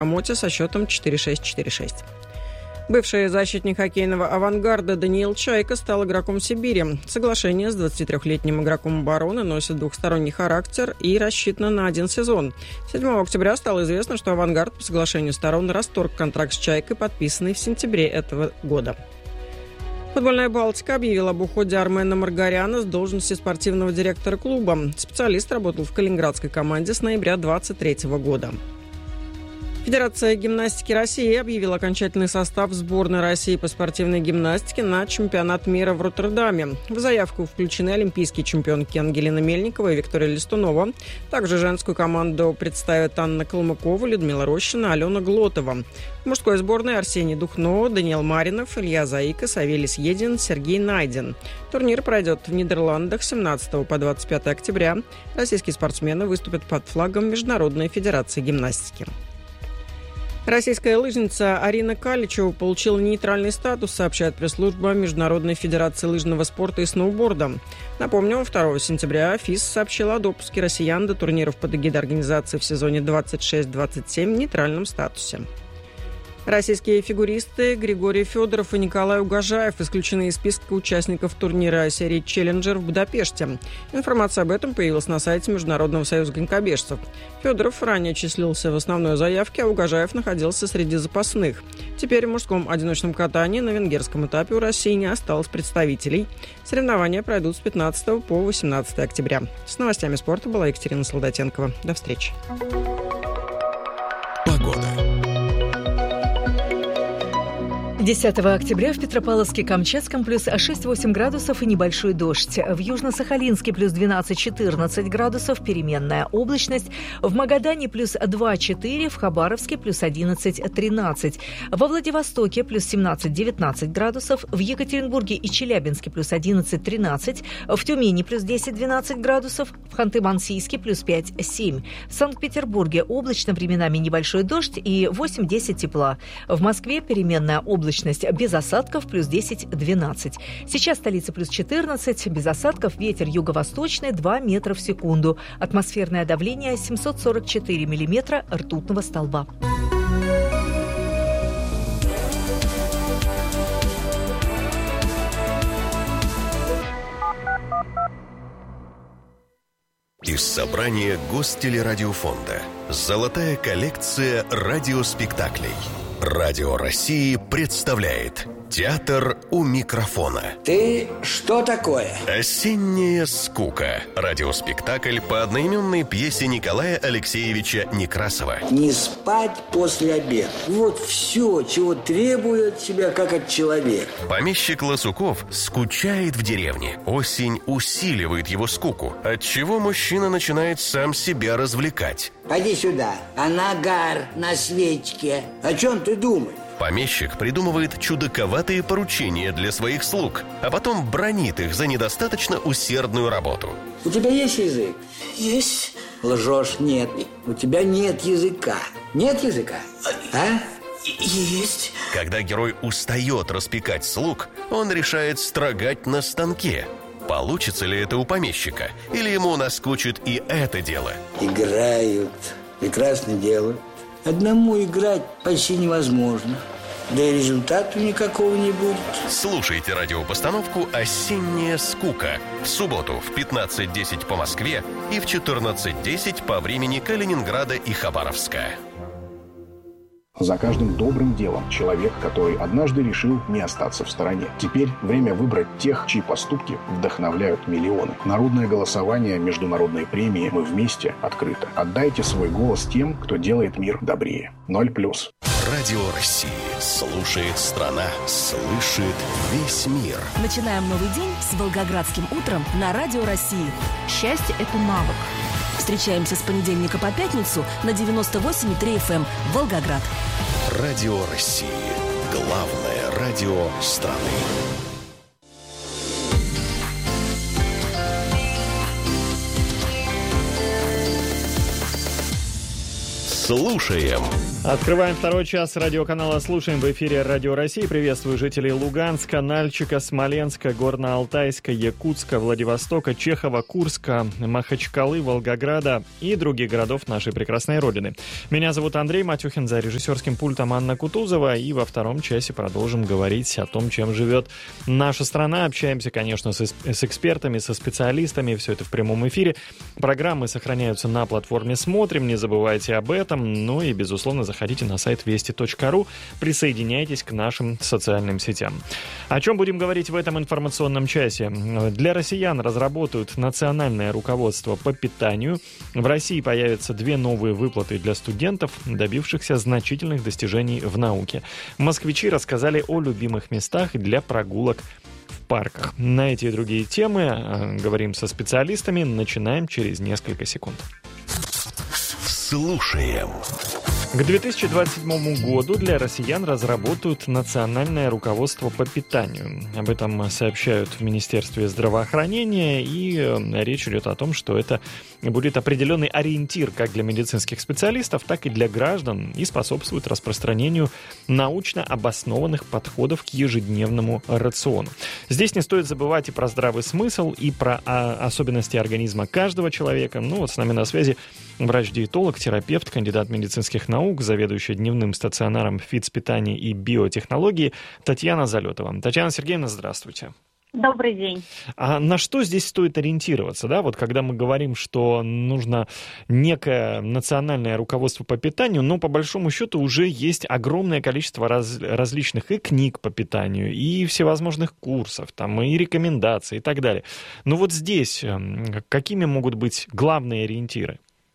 Моте со счетом 4-6-4-6. Бывший защитник хоккейного «Авангарда» Даниил Чайка стал игроком Сибири. Соглашение с 23-летним игроком обороны носит двухсторонний характер и рассчитано на 1 сезон. 7 октября стало известно, что «Авангард» по соглашению сторон расторг контракт с Чайкой, подписанный в сентябре этого года. Футбольная «Балтика» объявила об уходе Армена Маргаряна с должности спортивного директора клуба. Специалист работал в калининградской команде с ноября 2023 года. Федерация гимнастики России объявила окончательный состав сборной России по спортивной гимнастике на чемпионат мира в Роттердаме. В заявку включены олимпийские чемпионки Ангелина Мельникова и Виктория Листунова. Также женскую команду представят Анна Калмыкова, Людмила Рощина, Алена Глотова. В мужской сборной Арсений Духно, Даниил Маринов, Илья Заика, Савелий Съедин, Сергей Найден. Турнир пройдет в Нидерландах с 17 по 25 октября. Российские спортсмены выступят под флагом Международной федерации гимнастики. Российская лыжница Арина Каличева получила нейтральный статус, сообщает пресс-служба Международной федерации лыжного спорта и сноуборда. Напомню, 2 сентября ФИС сообщила о допуске россиян до турниров под эгидой организации в сезоне 26-27 в нейтральном статусе. Российские фигуристы Григорий Федоров и Николай Угожаев исключены из списка участников турнира серии «Челленджер» в Будапеште. Информация об этом появилась на сайте Международного союза конькобежцев. Федоров ранее числился в основной заявке, а Угожаев находился среди запасных. Теперь в мужском одиночном катании на венгерском этапе у России не осталось представителей. Соревнования пройдут с 15 по 18 октября. С новостями спорта была Екатерина Солдатенкова. До встречи. Погода. 10 октября в Петропавловске-Камчатском плюс 6-8 градусов и небольшой дождь. В Южно-Сахалинске плюс 12-14 градусов, переменная облачность. В Магадане плюс 2-4, в Хабаровске плюс 11-13. Во Владивостоке плюс 17-19 градусов, в Екатеринбурге и Челябинске плюс 11-13, в Тюмени плюс 10-12 градусов, в Ханты-Мансийске плюс 5-7. В Санкт-Петербурге облачно, временами небольшой дождь и 8-10 тепла. В Москве переменная облачность без осадков плюс 10-12. Сейчас столица плюс 14, без осадков, ветер юго-восточный 2 метра в секунду. Атмосферное давление 744 миллиметра ртутного столба. Из собрания Гостелерадиофонда. Золотая коллекция радиоспектаклей. Радио России представляет «Театр у микрофона». Ты что такое? «Осенняя скука». Радиоспектакль по одноименной пьесе Николая Алексеевича Некрасова. Не спать после обеда. Вот все, чего требует от себя, как от человека. Помещик Лосуков скучает в деревне. Осень усиливает его скуку, отчего мужчина начинает сам себя развлекать. Пойди сюда, а нагар на свечке. О чем ты думаешь? Помещик придумывает чудаковатые поручения для своих слуг, а потом бранит их за недостаточно усердную работу. У тебя есть язык? Есть. Лжешь, нет. У тебя нет языка. Нет языка? А? Есть. Когда герой устает распекать слуг, он решает строгать на станке. Получится ли это у помещика? Или ему наскучит и это дело? Играют. Прекрасно делают. Одному играть почти невозможно. Да и результата никакого не будет. Слушайте радиопостановку «Осенняя скука» в субботу в 15:10 по Москве и в 14:10 по времени Калининграда и Хабаровска. За каждым добрым делом человек, который однажды решил не остаться в стороне. Теперь время выбрать тех, чьи поступки вдохновляют миллионы. Народное голосование, международные премии «Мы вместе» открыто. Отдайте свой голос тем, кто делает мир добрее. 0+. Радио России. Слушает страна. Слышит весь мир. Начинаем новый день с Волгоградским утром на Радио России. Счастье – это навык. Встречаемся с понедельника по пятницу на 98,3 FM Волгоград. Радио России. Главное радио страны. Слушаем Открываем второй час радиоканала «Слушаем» в эфире Радио России. Приветствую жителей Луганска, Нальчика, Смоленска, Горно-Алтайска, Якутска, Владивостока, Чехова, Курска, Махачкалы, Волгограда и других городов нашей прекрасной Родины. Меня зовут Андрей Матюхин, за режиссерским пультом Анна Кутузова. И во втором часе продолжим говорить о том, чем живет наша страна. Общаемся, конечно, с экспертами, со специалистами. Все это в прямом эфире. Программы сохраняются на платформе «Смотрим». Не забывайте об этом. Ну и, безусловно, заходите на сайт вести.ру, присоединяйтесь к нашим социальным сетям. О чем будем говорить в этом информационном часе? Для россиян разработают национальное руководство по питанию. В России появятся 2 новые выплаты для студентов, добившихся значительных достижений в науке. Москвичи рассказали о любимых местах для прогулок в парках. На эти и другие темы говорим со специалистами. Начинаем через несколько секунд. Слушаем. К 2027 году для россиян разработают национальное руководство по питанию. Об этом сообщают в Министерстве здравоохранения, и речь идет о том, что это будет определенный ориентир как для медицинских специалистов, так и для граждан и способствует распространению научно обоснованных подходов к ежедневному рациону. Здесь не стоит забывать и про здравый смысл, и про особенности организма каждого человека. Ну вот с нами на связи врач-диетолог, терапевт, кандидат медицинских наук, заведующая дневным стационаром фитспитания и биотехнологии Татьяна Залетова. Татьяна Сергеевна, здравствуйте. Добрый день. А на что здесь стоит ориентироваться, да? Вот когда мы говорим, что нужно некое национальное руководство по питанию, но по большому счету уже есть огромное количество различных и книг по питанию, и всевозможных курсов, там, и рекомендаций и так далее. Но вот здесь какими могут быть главные ориентиры?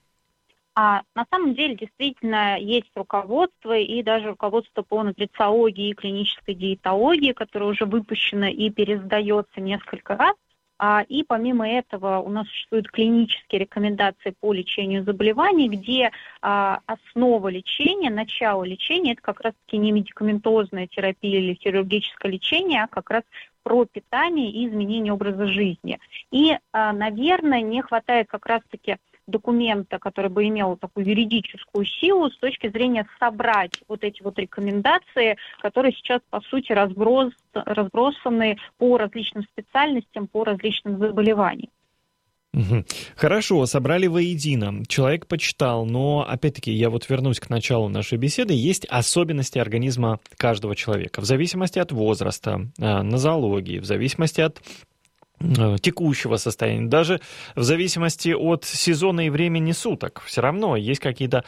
На самом деле действительно есть руководство и даже руководство по нутрициологии и клинической диетологии, которое уже выпущено и переиздается несколько раз. И помимо этого у нас существуют клинические рекомендации по лечению заболеваний, где основа лечения, начало лечения – это как раз-таки не медикаментозная терапия или хирургическое лечение, а как раз про питание и изменение образа жизни. И, наверное, не хватает как раз-таки документа, который бы имел такую юридическую силу с точки зрения собрать вот эти вот рекомендации, которые сейчас, по сути, разбросаны по различным специальностям, по различным заболеваниям. Хорошо, собрали воедино, человек почитал, но, опять-таки, я вот вернусь к началу нашей беседы, есть особенности организма каждого человека, в зависимости от возраста, нозологии, в зависимости от текущего состояния, даже в зависимости от сезона и времени суток. Все равно есть какие-то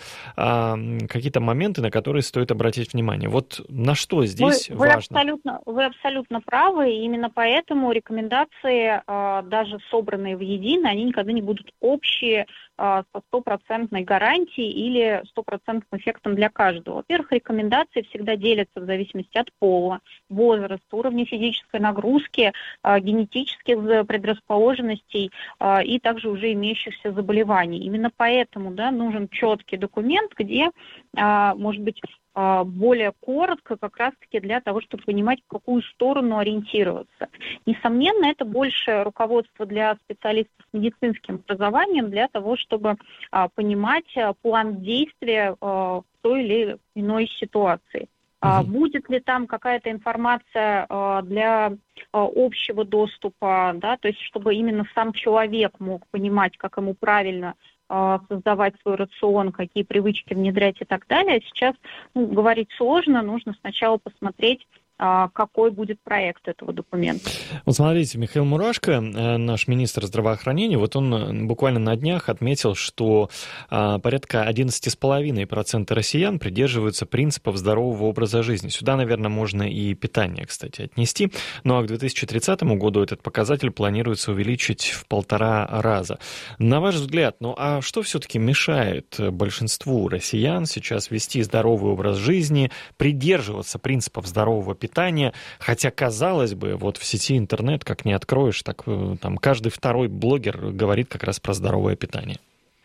моменты, на которые стоит обратить внимание. Вот на что здесь важно? Вы абсолютно правы, и именно поэтому рекомендации, даже собранные воедино, они никогда не будут общие, со стопроцентной гарантией или стопроцентным эффектом для каждого. Во-первых, рекомендации всегда делятся в зависимости от пола, возраста, уровня физической нагрузки, генетических предрасположенностей и также уже имеющихся заболеваний. Именно поэтому нужен четкий документ, где, может быть, более коротко, как раз-таки для того, чтобы понимать, в какую сторону ориентироваться. Несомненно, это больше руководство для специалистов с медицинским образованием, для того, чтобы понимать план действия в той или иной ситуации. Будет ли там какая-то информация для общего доступа, то есть чтобы именно сам человек мог понимать, как ему правильно создавать свой рацион, какие привычки внедрять и так далее. Сейчас говорить сложно, нужно сначала посмотреть, какой будет проект этого документа. Вот смотрите, Михаил Мурашко, наш министр здравоохранения, вот он буквально на днях отметил, что порядка 11,5% россиян придерживаются принципов здорового образа жизни. Сюда, наверное, можно и питание, кстати, отнести. Ну а к 2030 году этот показатель планируется увеличить в 1,5 раза. На ваш взгляд, а что все-таки мешает большинству россиян сейчас вести здоровый образ жизни, придерживаться принципов здорового питания, хотя, казалось бы, вот в сети интернет, как не откроешь, так там каждый второй блогер говорит как раз про здоровое питание?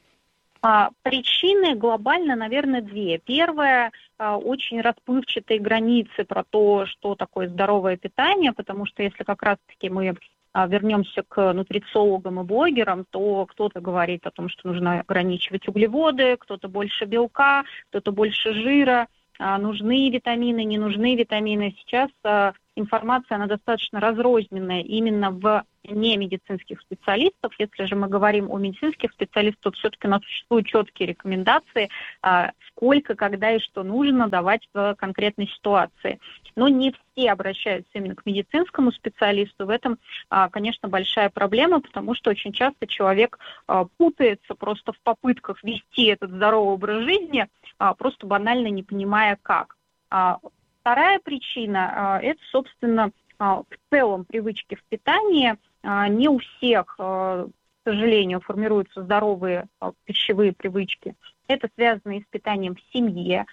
Причины глобально, наверное, 2. Первая – очень расплывчатые границы про то, что такое здоровое питание, потому что если как раз-таки мы вернемся к нутрициологам и блогерам, то кто-то говорит о том, что нужно ограничивать углеводы, кто-то больше белка, кто-то больше жира, нужны витамины, не нужны витамины. Сейчас информация, она достаточно разрозненная именно в немедицинских специалистов. Если же мы говорим о медицинских специалистах, то все-таки у нас существуют четкие рекомендации, сколько, когда и что нужно давать в конкретной ситуации. Но не все обращаются именно к медицинскому специалисту. В этом, конечно, большая проблема, потому что очень часто человек путается просто в попытках вести этот здоровый образ жизни, просто банально не понимая как. Вторая причина – это, собственно, в целом привычки в питании. Не у всех, к сожалению, формируются здоровые пищевые привычки. Это связано и с питанием в семье,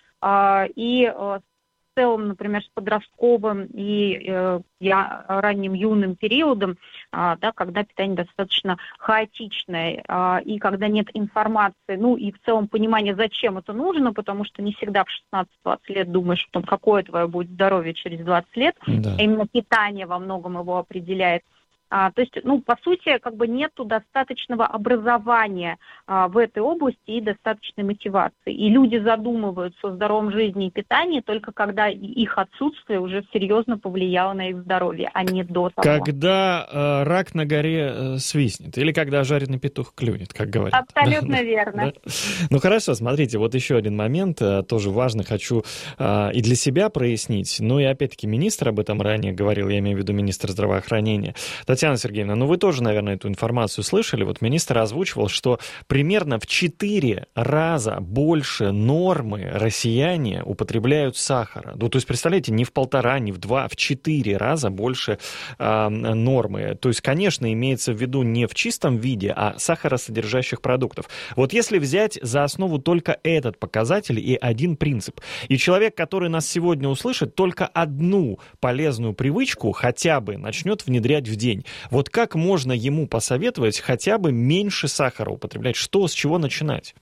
и в целом, например, с подростковым и ранним юным периодом, когда питание достаточно хаотичное, и когда нет информации, и в целом понимания, зачем это нужно, потому что не всегда в 16-20 лет думаешь о том, какое твое будет здоровье через 20 лет, да. Именно питание во многом его определяет. То есть, по сути, нету достаточного образования в этой области и достаточной мотивации. И люди задумываются о здоровом жизни и питании только когда их отсутствие уже серьезно повлияло на их здоровье, а не до того. Когда рак на горе свистнет, или когда жареный петух клюнет, как говорят. Абсолютно верно. Да? Хорошо, смотрите, вот еще один момент, тоже важный, хочу и для себя прояснить, и опять-таки министр об этом ранее говорил, я имею в виду министр здравоохранения. Татьяна Сергеевна, вы тоже, наверное, эту информацию слышали. Вот министр озвучивал, что примерно в 4 раза больше нормы россияне употребляют сахара. То есть, представляете, не в 1,5, не в 2, в 4 раза больше нормы. То есть, конечно, имеется в виду не в чистом виде, а сахаросодержащих продуктов. Вот если взять за основу только этот показатель и один принцип, и человек, который нас сегодня услышит, только одну полезную привычку хотя бы начнет внедрять в день. Вот как можно ему посоветовать хотя бы меньше сахара употреблять? Что, с чего начинать?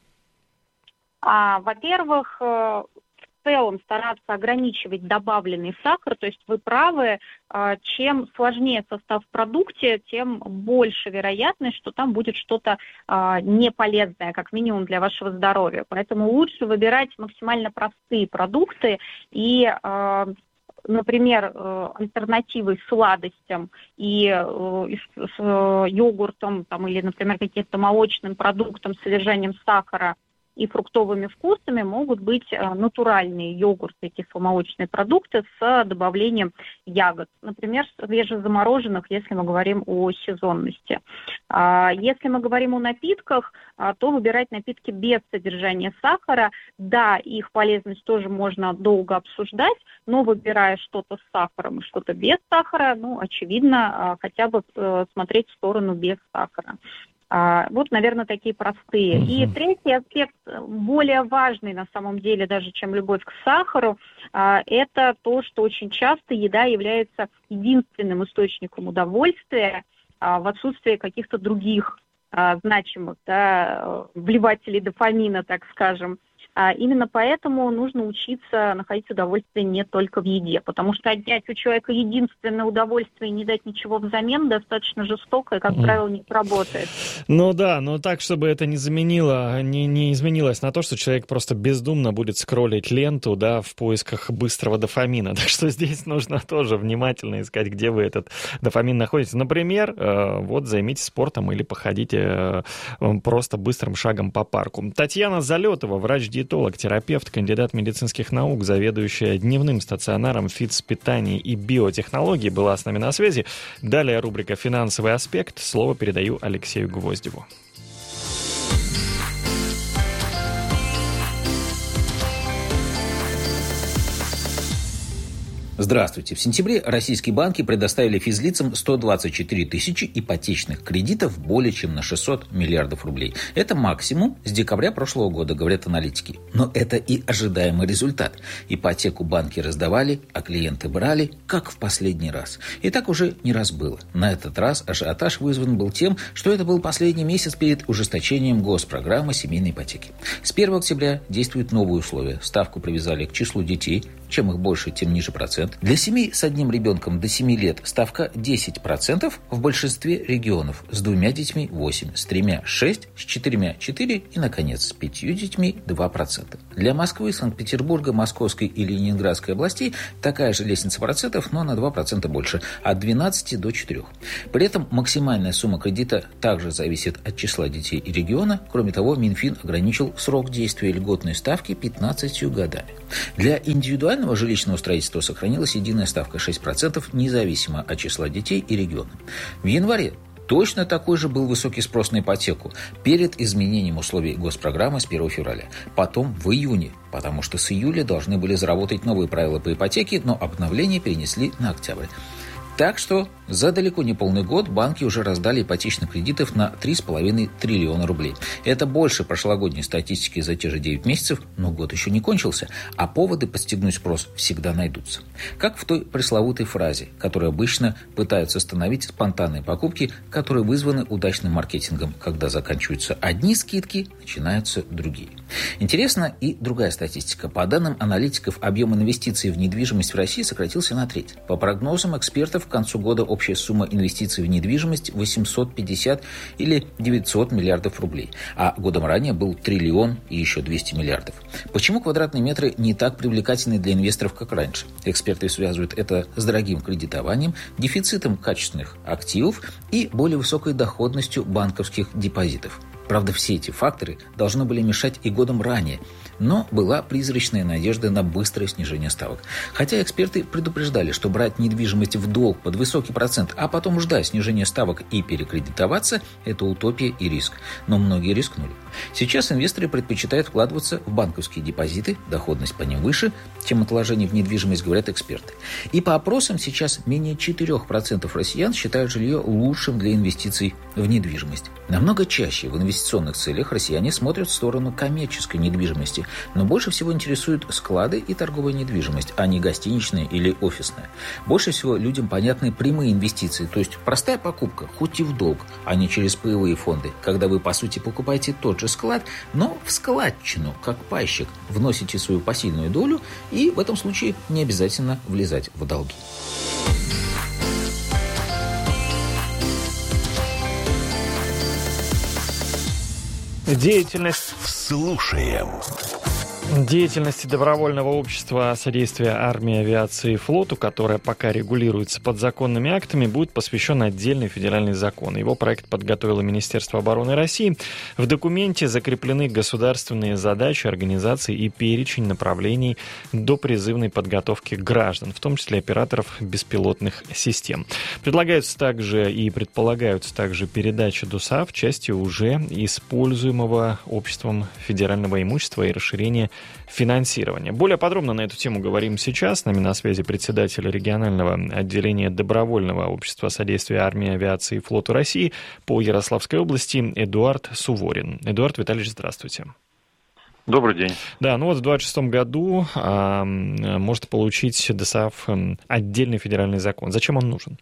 Во-первых, в целом стараться ограничивать добавленный сахар. То есть вы правы, чем сложнее состав в продукте, тем больше вероятность, что там будет что-то неполезное, как минимум для вашего здоровья. Поэтому лучше выбирать максимально простые продукты и... Например, альтернативой сладостям и с йогуртом или, например, каким-то молочным продуктом с содержанием сахара и фруктовыми вкусами могут быть натуральные йогурты, кисломолочные продукты с добавлением ягод. Например, свежезамороженных, если мы говорим о сезонности. Если мы говорим о напитках, то выбирать напитки без содержания сахара. Да, их полезность тоже можно долго обсуждать, но выбирая что-то с сахаром и что-то без сахара, очевидно, хотя бы смотреть в сторону без сахара. Вот, наверное, такие простые. И третий аспект, более важный на самом деле, даже чем любовь к сахару, это то, что очень часто еда является единственным источником удовольствия в отсутствии каких-то других значимых вливателей дофамина, так скажем. Именно поэтому нужно учиться находить удовольствие не только в еде, потому что отнять у человека единственное удовольствие и не дать ничего взамен достаточно жестоко и, как правило, не работает. Так, чтобы это не изменилось на то, что человек просто бездумно будет скроллить ленту, в поисках быстрого дофамина. Так что здесь нужно тоже внимательно искать, где вы этот дофамин находите. Например, займитесь спортом или походите просто быстрым шагом по парку. Татьяна Залетова, врач-диетолог, терапевт, кандидат медицинских наук, заведующая дневным стационаром фитспитания и биотехнологий, была с нами на связи. Далее рубрика «Финансовый аспект». Слово передаю Алексею Гвоздеву. Здравствуйте. В сентябре российские банки предоставили физлицам 124 тысячи ипотечных кредитов более чем на 600 миллиардов рублей. Это максимум с декабря прошлого года, говорят аналитики. Но это и ожидаемый результат. Ипотеку банки раздавали, а клиенты брали, как в последний раз. И так уже не раз было. На этот раз ажиотаж вызван был тем, что это был последний месяц перед ужесточением госпрограммы семейной ипотеки. С 1 октября действуют новые условия. Ставку привязали к числу детей. Чем их больше, тем ниже процент. 8%. Для семей с одним ребенком до 7 лет ставка 10%, в большинстве регионов. С 2 детьми 8%, с 3 – 6%, с 4 – 4% и, наконец, с 5 детьми 2%. Для Москвы, Санкт-Петербурга, Московской и Ленинградской областей такая же лестница процентов, но на 2% больше, от 12 до 4%. При этом максимальная сумма кредита также зависит от числа детей и региона. Кроме того, Минфин ограничил срок действия льготной ставки 15 годами. Для индивидуального жилищного строительства сохранилась единая ставка 6%, независимо от числа детей и региона. В январе точно такой же был высокий спрос на ипотеку перед изменением условий госпрограммы с 1 февраля. Потом в июне, потому что с июля должны были заработать новые правила по ипотеке, но обновление перенесли на октябрь. Так что за далеко не полный год банки уже раздали ипотечных кредитов на 3,5 триллиона рублей. Это больше прошлогодней статистики за те же 9 месяцев, но год еще не кончился, а поводы подстегнуть спрос всегда найдутся. Как в той пресловутой фразе, которую обычно пытаются остановить спонтанные покупки, которые вызваны удачным маркетингом. Когда заканчиваются одни скидки, начинаются другие. Интересна и другая статистика. По данным аналитиков, объем инвестиций в недвижимость в России сократился на треть. По прогнозам экспертов, к концу года общая сумма инвестиций в недвижимость 850 или 900 миллиардов рублей. А годом ранее был триллион и еще 200 миллиардов. Почему квадратные метры не так привлекательны для инвесторов, как раньше? Эксперты связывают это с дорогим кредитованием, дефицитом качественных активов и более высокой доходностью банковских депозитов. Правда, все эти факторы должны были мешать и годом ранее, но была призрачная надежда на быстрое снижение ставок. Хотя эксперты предупреждали, что брать недвижимость в долг под высокий процент, а потом ждать снижения ставок и перекредитоваться – это утопия и риск. Но многие рискнули. Сейчас инвесторы предпочитают вкладываться в банковские депозиты, доходность по ним выше, чем отложение в недвижимость, говорят эксперты. И по опросам сейчас менее 4% россиян считают жилье лучшим для инвестиций в недвижимость. Намного чаще в инвестиционных целях россияне смотрят в сторону коммерческой недвижимости, но больше всего интересуют склады и торговая недвижимость, а не гостиничная или офисная. Больше всего людям понятны прямые инвестиции, то есть простая покупка, хоть и в долг, а не через паевые фонды, когда вы, по сути, покупаете тот же склад, но в складчину, как пайщик, вносите свою посильную долю и в этом случае не обязательно влезать в долги. Деятельность. Слушаем. Деятельности добровольного общества содействия армии, авиации и флоту, которая пока регулируется подзаконными актами, будет посвящен отдельный федеральный закон. Его проект подготовило Министерство обороны России. В документе закреплены государственные задачи, организации и перечень направлений до призывной подготовки граждан, в том числе операторов беспилотных систем. Предполагаются также передача ДОСААФ части уже используемого обществом федерального имущества и расширение финансирования. Более подробно на эту тему говорим сейчас. С нами на связи председатель регионального отделения добровольного общества содействия армии, авиации и флоту России по Ярославской области Эдуард Суворин. Эдуард Витальевич, здравствуйте. Добрый день. Да, в 2026 году может получить ДОСААФ отдельный федеральный закон. Зачем он нужен?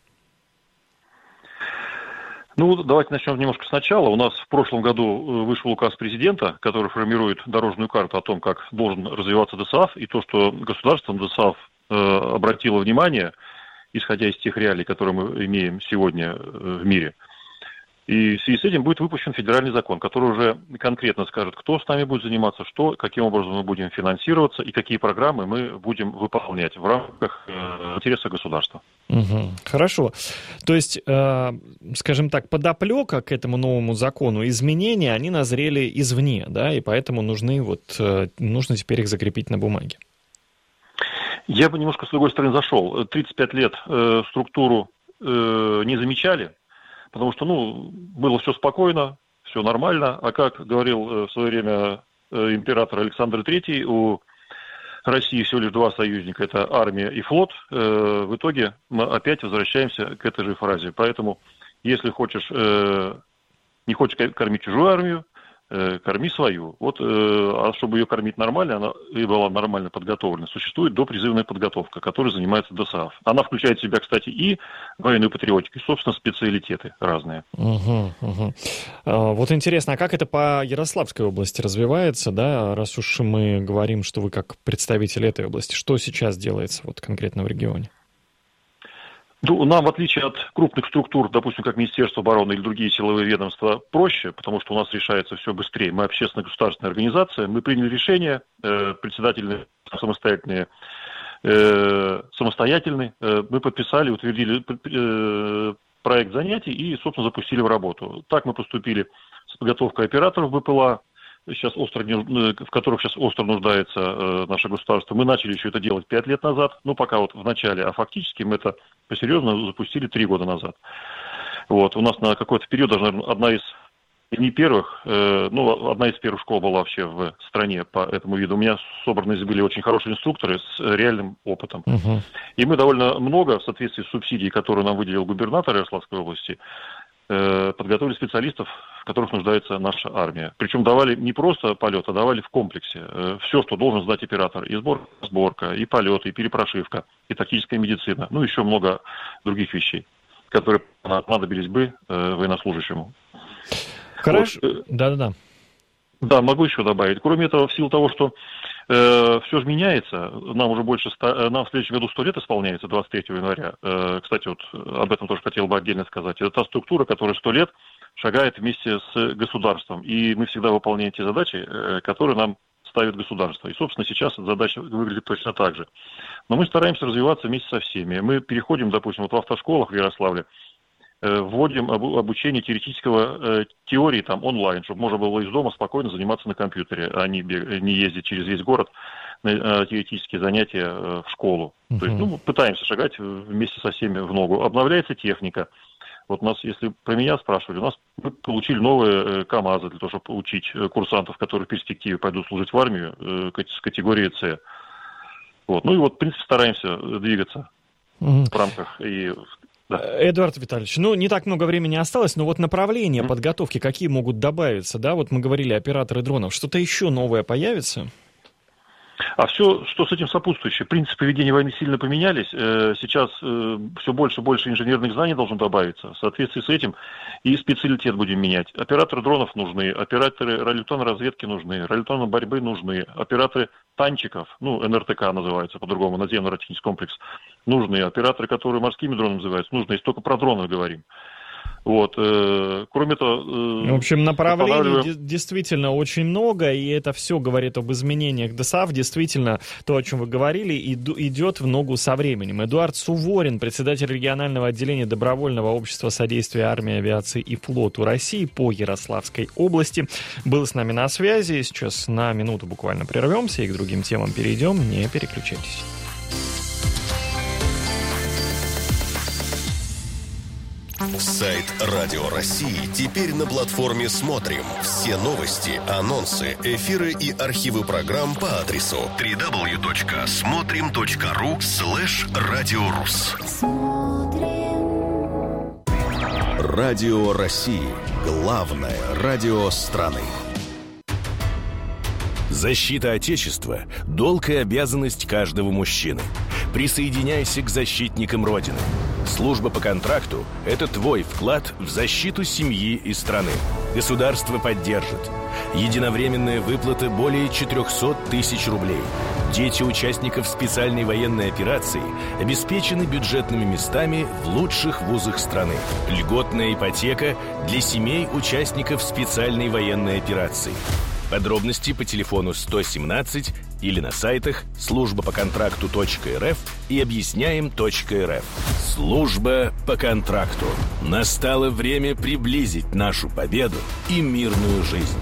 Давайте начнем немножко сначала. У нас в прошлом году вышел указ президента, который формирует дорожную карту о том, как должен развиваться ДОСААФ, и то, что государство ДОСААФ обратило внимание, исходя из тех реалий, которые мы имеем сегодня в мире. И в связи с этим будет выпущен федеральный закон, который уже конкретно скажет, кто с нами будет заниматься, каким образом мы будем финансироваться и какие программы мы будем выполнять в рамках интереса государства. Угу, хорошо. То есть, скажем так, подоплека к этому новому закону, изменения, они назрели извне, да, и поэтому нужно теперь их закрепить на бумаге. Я бы немножко с другой стороны зашел. 35 лет структуру не замечали. Потому что, было все спокойно, все нормально. А как говорил в свое время император Александр III, у России всего лишь два союзника, это армия и флот. В итоге мы опять возвращаемся к этой же фразе. Поэтому, если не хочешь кормить чужую армию, корми свою. Вот, а чтобы ее кормить нормально, она и была нормально подготовлена, существует допризывная подготовка, которой занимается ДОСААФ. Она включает в себя, кстати, и военную патриотику, и, собственно, специалитеты разные. Вот интересно, а как это по Ярославской области развивается, да, раз уж мы говорим, что вы как представитель этой области, что сейчас делается вот конкретно в регионе? Ну, нам, в отличие от крупных структур, допустим, как Министерство обороны или другие силовые ведомства, проще, потому что у нас решается все быстрее. Мы общественная государственная организация, мы приняли решение, председатели самостоятельный, мы подписали, утвердили проект занятий и, собственно, запустили в работу. Так мы поступили с подготовкой операторов БПЛА, в которых сейчас остро нуждается наше государство. Мы начали еще это делать 5 лет назад, пока вот в начале, а фактически мы это посерьезно запустили 3 года назад. Вот, у нас на какой-то период даже, наверное, одна из первых школ была вообще в стране по этому виду. У меня собраны были очень хорошие инструкторы с реальным опытом. И мы довольно много, в соответствии с субсидией, которую нам выделил губернатор Ярославской области, подготовили специалистов, в которых нуждается наша армия. Причем давали не просто полет, а давали в комплексе. Все, что должен сдать оператор. И сборка, и полет, и перепрошивка, и тактическая медицина. Еще много других вещей, которые понадобились бы военнослужащему. Хорошо. Да-да-да. Да, могу еще добавить. Кроме этого, в силу того, что все же меняется, нам в следующем году 100 лет исполняется, 23 января. Кстати, вот об этом тоже хотел бы отдельно сказать. Это та структура, которая 100 лет шагает вместе с государством. И мы всегда выполняем те задачи, которые нам ставит государство. И, собственно, сейчас эта задача выглядит точно так же. Но мы стараемся развиваться вместе со всеми. Мы переходим, допустим, вот в автошколах в Ярославле, вводим обучение теории там онлайн, чтобы можно было из дома спокойно заниматься на компьютере, а не ездить через весь город на теоретические занятия в школу. То есть, пытаемся шагать вместе со всеми в ногу. Обновляется техника. Вот у нас, если про меня спрашивали, мы получили новые КАМАЗы для того, чтобы учить курсантов, которые в перспективе пойдут служить в армию с категории С. Вот. В принципе, стараемся двигаться в рамках и... Да. Эдуард Витальевич, не так много времени осталось, но вот направления подготовки какие могут добавиться, да? Вот мы говорили, операторы дронов, что-то еще новое появится? А все, что с этим сопутствующее, принципы ведения войны сильно поменялись. Сейчас все больше и больше инженерных знаний должно добавиться. В соответствии с этим и специалитет будем менять. Операторы дронов нужны, операторы радиоэлектронной разведки нужны, радиоэлектронной борьбы нужны, операторы танчиков, НРТК называется по-другому, наземный радиотехнический комплекс, нужны, операторы, которые морскими дронами называются, нужны, если только про дронов говорим. Вот. Кроме того... В общем, направлений действительно очень много, и это все говорит об изменениях ДОСААФ. Действительно, то, о чем вы говорили, идет в ногу со временем. Эдуард Суворин, председатель регионального отделения Добровольного общества содействия армии, авиации и флоту России по Ярославской области, был с нами на связи. Сейчас на минуту буквально прервемся и к другим темам перейдем. Не переключайтесь. Сайт Радио России теперь на платформе «Смотрим». Все новости, анонсы, эфиры и архивы программ по адресу www.смотрим.ру/радиорус. Радио России. Главное радио страны. Защита Отечества – долг и обязанность каждого мужчины. Присоединяйся к защитникам Родины. Служба по контракту – это твой вклад в защиту семьи и страны. Государство поддержит. Единовременная выплата более 400 тысяч рублей. Дети участников специальной военной операции обеспечены бюджетными местами в лучших вузах страны. Льготная ипотека для семей участников специальной военной операции. Подробности по телефону 117 или на сайтах службапоконтракту.рф и объясняем.рф. Служба по контракту. Настало время приблизить нашу победу и мирную жизнь.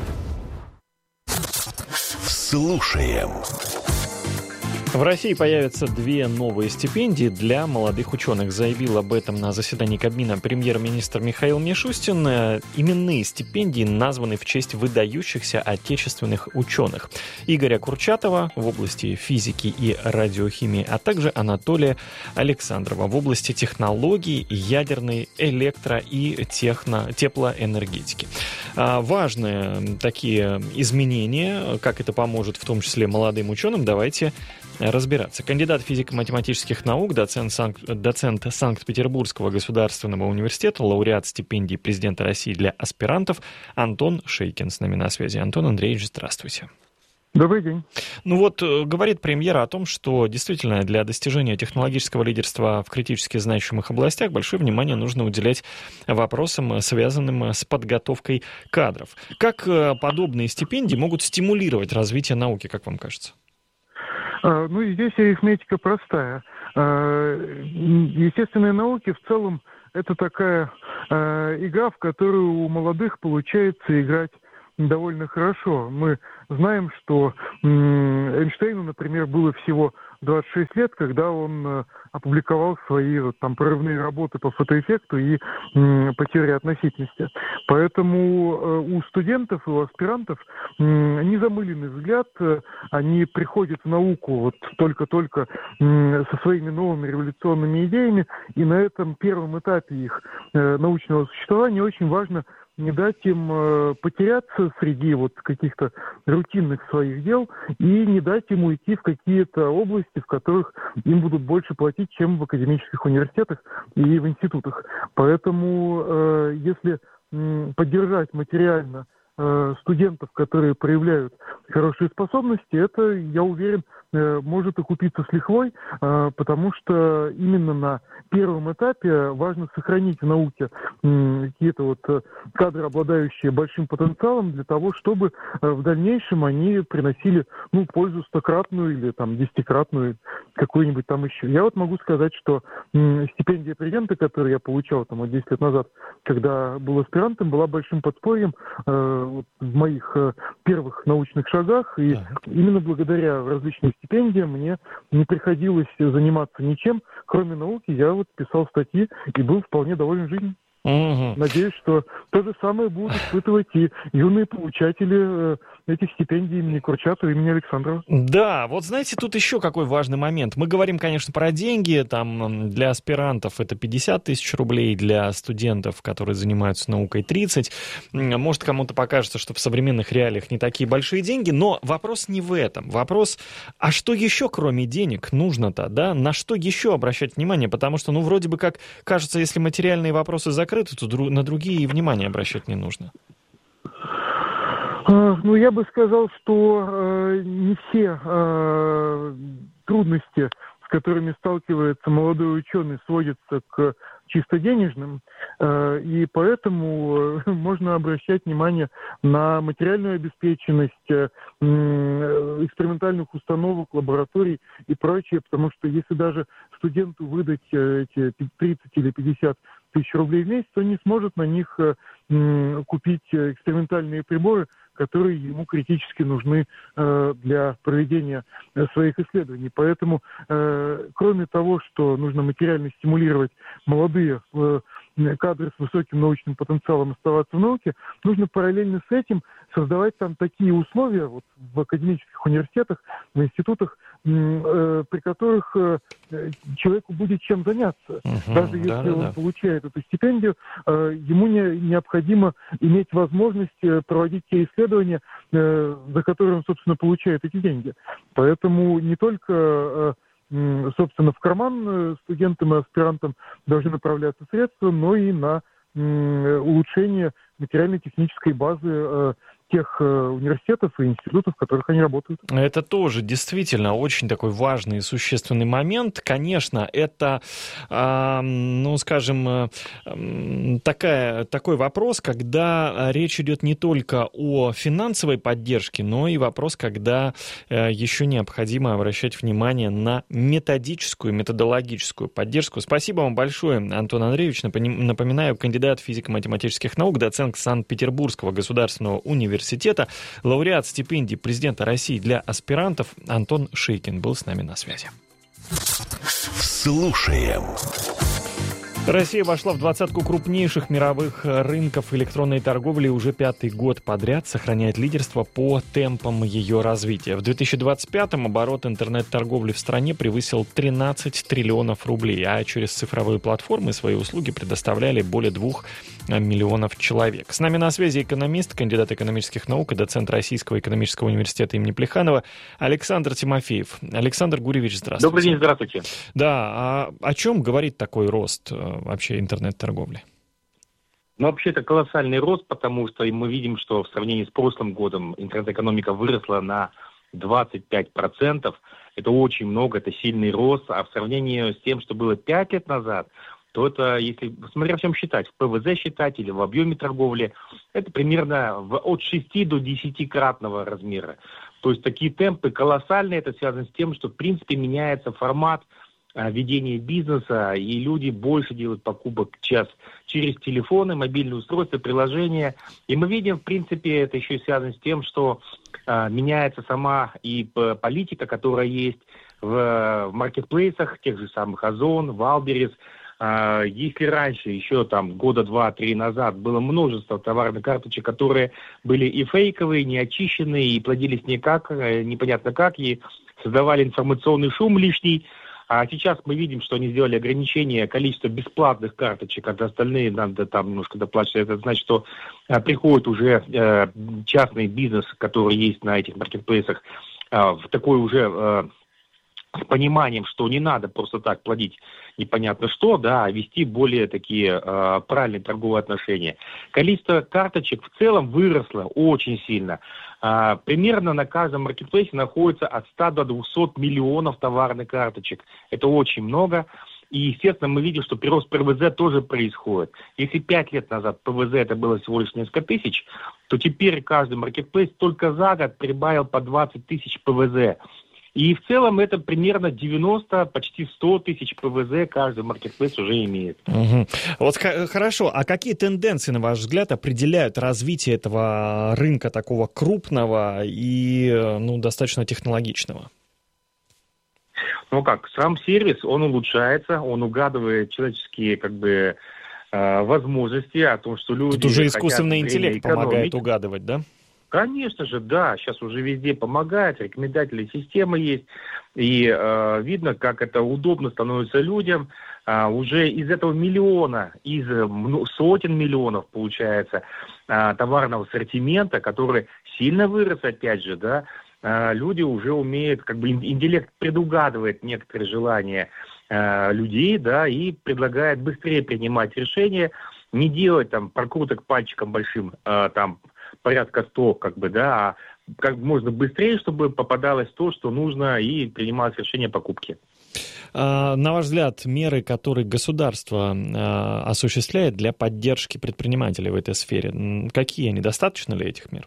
Слушаем. В России появятся 2 новые стипендии для молодых ученых. Заявил об этом на заседании Кабмина премьер-министр Михаил Мишустин. Именные стипендии названы в честь выдающихся отечественных ученых. Игоря Курчатова в области физики и радиохимии, а также Анатолия Александрова в области технологий, ядерной, электро- и теплоэнергетики. Важные такие изменения, как это поможет в том числе молодым ученым, давайте разбираться. Кандидат физико-математических наук, доцент Санкт-Петербургского государственного университета, лауреат стипендии президента России для аспирантов Антон Шейкин с нами на связи. Антон Андреевич, здравствуйте. Добрый день. Ну вот, говорит премьер о том, что действительно для достижения технологического лидерства в критически значимых областях большое внимание нужно уделять вопросам, связанным с подготовкой кадров. Как подобные стипендии могут стимулировать развитие науки, как вам кажется? Ну, здесь арифметика простая. Естественные науки в целом это такая игра, в которую у молодых получается играть довольно хорошо. Мы знаем, что Эйнштейну, например, было всего 26 лет, когда он опубликовал свои прорывные работы по фотоэффекту и по теории относительности. Поэтому у студентов и у аспирантов незамыленный взгляд, они приходят в науку только-только со своими новыми революционными идеями, и на этом первом этапе их научного существования очень важно не дать им потеряться среди каких-то рутинных своих дел и не дать им уйти в какие-то области, в которых им будут больше платить, чем в академических университетах и в институтах. Поэтому, если поддержать материально студентов, которые проявляют хорошие способности, это, я уверен, может окупиться с лихвой, потому что именно на первом этапе важно сохранить в науке какие-то кадры, обладающие большим потенциалом, для того, чтобы в дальнейшем они приносили пользу 100-кратную или 10-кратную, какую-нибудь там еще. Я могу сказать, что стипендия президента, которую я получал 10 лет назад, когда был аспирантом, была большим подспорьем в моих первых научных шагах, и именно благодаря различным стипендиям мне не приходилось заниматься ничем, кроме науки. Я писал статьи и был вполне доволен жизнью. Надеюсь, что то же самое будут испытывать и юные получатели этих стипендий имени Курчатова, имени Александрова. Да, знаете, тут еще какой важный момент. Мы говорим, конечно, про деньги. Для аспирантов это 50 тысяч рублей, для студентов, которые занимаются наукой, 30. Может, кому-то покажется, что в современных реалиях не такие большие деньги, но вопрос не в этом. Вопрос, а что еще, кроме денег, нужно-то, да? На что еще обращать внимание? Потому что, вроде бы как кажется, если материальные вопросы закрыты, то на другие внимания обращать не нужно. Я бы сказал, что не все трудности, с которыми сталкивается молодой ученый, сводятся к чисто денежным, и поэтому можно обращать внимание на материальную обеспеченность экспериментальных установок, лабораторий и прочее, потому что если даже студенту выдать эти 30 или 50 тысяч рублей в месяц, он не сможет на них купить экспериментальные приборы, которые ему критически нужны для проведения своих исследований. Поэтому, кроме того, что нужно материально стимулировать молодые кадры с высоким научным потенциалом оставаться в науке, нужно параллельно с этим создавать такие условия в академических университетах, в институтах, при которых человеку будет чем заняться. Даже если он получает эту стипендию, ему необходимо иметь возможность проводить те исследования, за которые он, собственно, получает эти деньги. Поэтому не только собственно, в карман студентам и аспирантам должны направляться средства, но и на улучшение материально-технической базы тех университетов и институтов, в которых они работают. Это тоже действительно очень такой важный и существенный момент. Конечно, это, такой вопрос, когда речь идет не только о финансовой поддержке, но и вопрос, когда еще необходимо обращать внимание на методическую, методологическую поддержку. Спасибо вам большое, Антон Андреевич. Напоминаю, кандидат физико-математических наук, доцент Санкт-Петербургского государственного университета, лауреат стипендии президента России для аспирантов Антон Шейкин был с нами на связи. Слушаем. Россия вошла в двадцатку крупнейших мировых рынков электронной торговли уже 5-й год подряд, сохраняет лидерство по темпам ее развития. В 2025-м оборот интернет-торговли в стране превысил 13 триллионов рублей, а через цифровые платформы свои услуги предоставляли более 2 миллионов человек. С нами на связи экономист, кандидат экономических наук и доцент Российского экономического университета имени Плеханова Александр Тимофеев. Александр Гурьевич, здравствуйте. Добрый день, здравствуйте. Да, а о чем говорит такой рост вообще интернет-торговли? Ну, вообще, это колоссальный рост, потому что мы видим, что в сравнении с прошлым годом интернет-экономика выросла на 25%. Это очень много, это сильный рост. А в сравнении с тем, что было 5 лет назад, то это, если, смотря в чем считать, в ПВЗ считать или в объеме торговли, это примерно от 6 до 10-кратного размера. То есть такие темпы колоссальные, это связано с тем, что в принципе меняется формат ведения бизнеса, и люди больше делают покупок сейчас через телефоны, мобильные устройства, приложения. И мы видим, в принципе, это еще и связано с тем, что меняется сама и политика, которая есть в маркетплейсах, тех же самых Озон, Валберес. Если раньше, еще там года 2-3 назад, было множество товарных карточек, которые были и фейковые, не очищенные, и плодились никак, непонятно как, и создавали информационный шум лишний. А сейчас мы видим, что они сделали ограничение количества бесплатных карточек, а остальные надо там немножко доплачивать. Это значит, что приходит уже частный бизнес, который есть на этих маркетплейсах, в такой уже с пониманием, что не надо просто так плодить непонятно что, да, а вести более такие правильные торговые отношения. Количество карточек в целом выросло очень сильно. Примерно на каждом маркетплейсе находится от 100 до 200 миллионов товарных карточек. Это очень много. И, естественно, мы видим, что прирост ПВЗ тоже происходит. Если 5 лет назад ПВЗ это было всего лишь несколько тысяч, то теперь каждый маркетплейс только за год прибавил по 20 тысяч ПВЗ. И в целом это примерно 90, почти 100 тысяч ПВЗ каждый маркетплейс уже имеет. Угу. Вот хорошо, а какие тенденции, на ваш взгляд, определяют развитие этого рынка такого крупного и достаточно технологичного? Ну как, сам сервис, он улучшается, он угадывает человеческие возможности о том, что люди... Тут уже искусственный интеллект помогает угадывать, да? Конечно же, да, сейчас уже везде помогает, рекомендательные системы есть, и видно, как это удобно становится людям. Уже из этого миллиона, из сотен миллионов, получается, товарного ассортимента, который сильно вырос, опять же, да, люди уже умеют, интеллект предугадывает некоторые желания людей, да, и предлагает быстрее принимать решения, не делать там прокруток пальчиком большим, там, порядка 100, а как можно быстрее, чтобы попадалось то, что нужно, и принималось решение покупки. На ваш взгляд, меры, которые государство осуществляет для поддержки предпринимателей в этой сфере, какие они? Достаточно ли этих мер?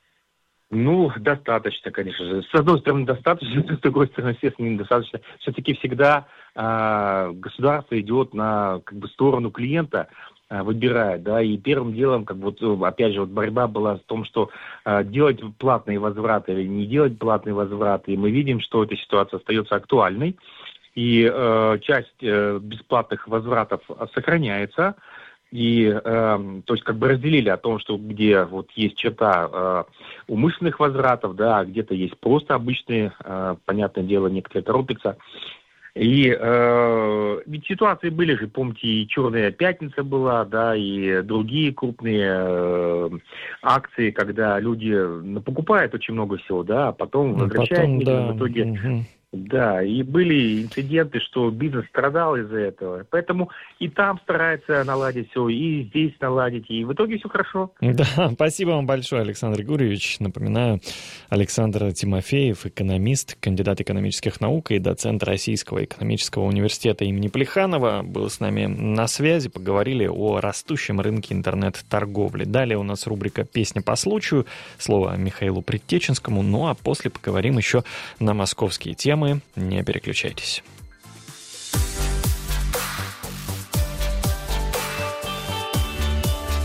Ну, достаточно, конечно же. С одной стороны, достаточно, с другой стороны, естественно, недостаточно. Все-таки всегда государство идет на сторону клиента, выбирает, да, и первым делом, опять же, борьба была в том, что делать платные возвраты или не делать платные возвраты, и мы видим, что эта ситуация остается актуальной, и часть бесплатных возвратов сохраняется, и, то есть, разделили о том, что где есть черта умышленных возвратов, да, а где-то есть просто обычные, понятное дело, некоторые торопятся. И ведь ситуации были же, помните, и «Черная пятница» была, да, и другие крупные акции, когда люди покупают очень много всего, да, а потом возвращают, да, в итоге... Угу. Да, и были инциденты, что бизнес страдал из-за этого. Поэтому и там стараются наладить все, и здесь наладить, и в итоге все хорошо. Да, спасибо вам большое, Александр Гурьевич. Напоминаю, Александр Тимофеев, экономист, кандидат экономических наук и доцент Российского экономического университета имени Плеханова, был с нами на связи. Поговорили о растущем рынке интернет-торговли. Далее у нас рубрика «Песня по случаю». Слово Михаилу Предтеченскому. Ну а после поговорим еще на московские темы. Не переключайтесь.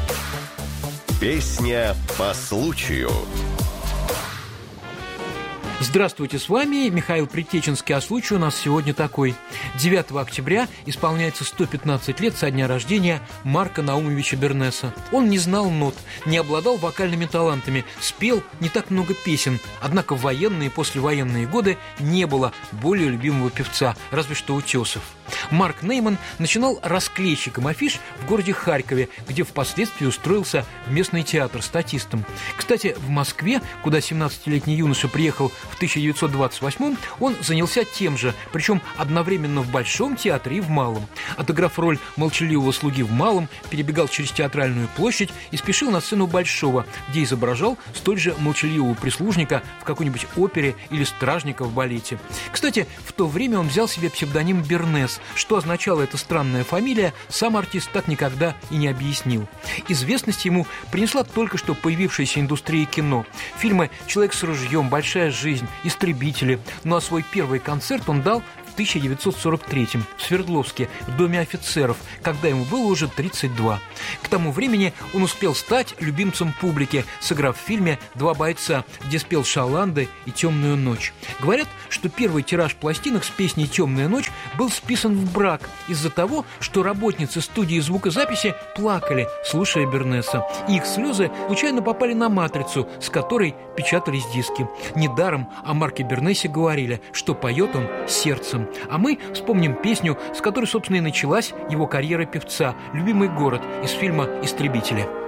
Песня по случаю. Здравствуйте, с вами Михаил Притеченский, а случай у нас сегодня такой. 9 октября исполняется 115 лет со дня рождения Марка Наумовича Бернеса. Он не знал нот, не обладал вокальными талантами, спел не так много песен, однако в военные и послевоенные годы не было более любимого певца, разве что Утесов. Марк Нейман начинал расклейщиком афиш в городе Харькове, где впоследствии устроился в местный театр статистом. Кстати, в Москве, куда 17-летний юноша приехал в 1928-м, он занялся тем же, причем одновременно в Большом театре и в Малом. Отыграв роль молчаливого слуги в Малом, перебегал через Театральную площадь и спешил на сцену Большого, где изображал столь же молчаливого прислужника в какой-нибудь опере или стражника в балете. Кстати, в то время он взял себе псевдоним Бернес. Что означала эта странная фамилия, сам артист так никогда и не объяснил. Известность ему принесла только что появившаяся индустрия кино. Фильмы «Человек с ружьем», «Большая жизнь», «Истребители». Ну а свой первый концерт он дал в 1943-м в Свердловске, в Доме офицеров, когда ему было уже 32. К тому времени он успел стать любимцем публики, сыграв в фильме «Два бойца», где спел Шаланды и «Темную ночь». Говорят, что первый тираж пластинок с песней «Темная ночь» был списан в брак из-за того, что работницы студии звукозаписи плакали, слушая Бернеса. И их слезы случайно попали на матрицу, с которой печатались диски. Недаром о Марке Бернесе говорили, что поет он сердцем. А мы вспомним песню, с которой, собственно, и началась его карьера певца «Любимый город» из фильма «Истребители».